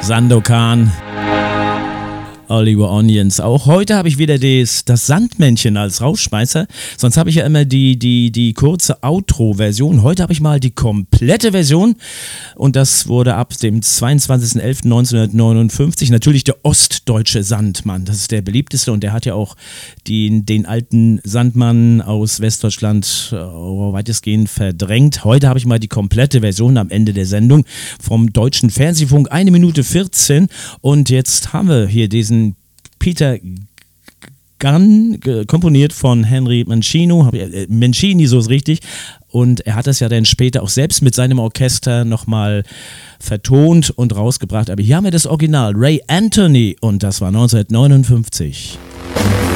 Sandokan, Oliver Onions. Auch heute habe ich wieder das Sandmännchen als Rausschmeißer. Sonst habe ich ja immer die kurze Outro-Version. Heute habe ich mal die komplette Version. Und das wurde ab dem 22.11.1959 natürlich der ostdeutsche Sandmann. Das ist der beliebteste und der hat ja auch den alten Sandmann aus Westdeutschland weitestgehend verdrängt. Heute habe ich mal die komplette Version am Ende der Sendung vom Deutschen Fernsehfunk. 1 Minute 14. Und jetzt haben wir hier diesen Peter Gunn, komponiert von Henry Mancini, so ist richtig. Und er hat das ja dann später auch selbst mit seinem Orchester nochmal vertont und rausgebracht. Aber hier haben wir das Original, Ray Anthony, und das war 1959.